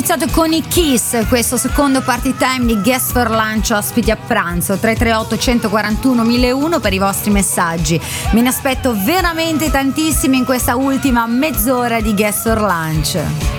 iniziato con i Kiss, questo secondo party time di Guest for Lunch, ospiti a pranzo. 338 141 1001 per i vostri messaggi. Me ne aspetto veramente tantissimi in questa ultima mezz'ora di Guest for Lunch.